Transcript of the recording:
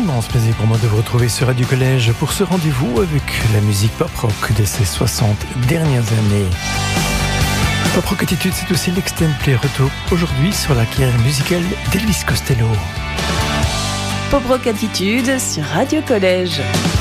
immense plaisir pour moi de vous retrouver sur Radio Collège pour ce rendez-vous avec la musique pop-rock de ces 60 dernières années. Pop-rock attitude, c'est aussi l'extended play retour aujourd'hui sur la carrière musicale d'Elvis Costello. Pop-rock attitude sur Radio Collège.